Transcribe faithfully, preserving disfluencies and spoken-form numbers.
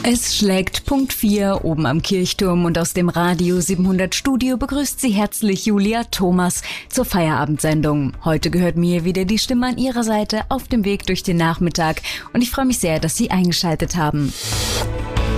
Es schlägt Punkt vier oben am Kirchturm und aus dem Radio siebenhundert Studio begrüßt Sie herzlich Julia Thomas zur Feierabendsendung. Heute gehört mir wieder die Stimme an Ihrer Seite auf dem Weg durch den Nachmittag und ich freue mich sehr, dass Sie eingeschaltet haben.